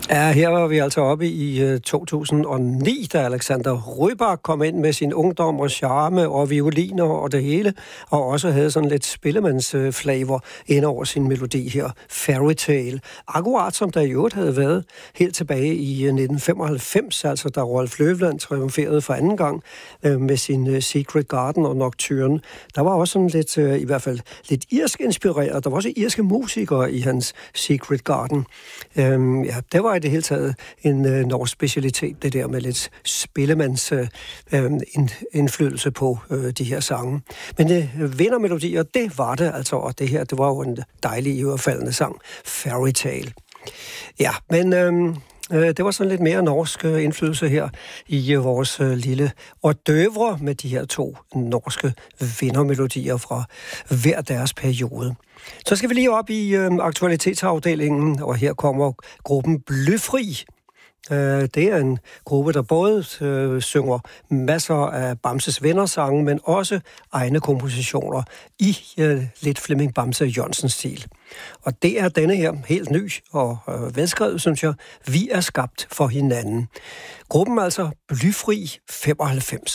Ja, her var vi altså oppe i 2009, da Alexander Rybak kom ind med sin ungdom og charme og violiner og det hele, og også havde sådan lidt spillemandsflavor ind over sin melodi her, Fairytale. Akkurat som der i øvrigt havde været helt tilbage i 1995, altså da Rolf Løvland triumferede for anden gang med sin Secret Garden og Nocturne. Der var også sådan lidt, i hvert fald lidt irsk inspireret. Der var også irske musikere i hans Secret Garden. Ja, det var i det hele taget en norsk specialitet, det der med lidt spillemands indflydelse på de her sange. Men vindermelodier, det var det altså, og det her, det var jo en dejlig iørefaldende sang, Fairytale. Ja, men det var sådan lidt mere norsk indflydelse her i vores lille ordøvre med de her to norske vindermelodier fra hver deres periode. Så skal vi lige op i aktualitetsafdelingen, og her kommer gruppen Blyfri. Det er en gruppe, der både synger masser af Bamses vennersange, men også egne kompositioner i lidt Flemming Bamse Jørgensen-stil. Og det er denne her helt ny og velskrevet, synes jeg. Vi er skabt for hinanden. Gruppen altså Blyfri 95.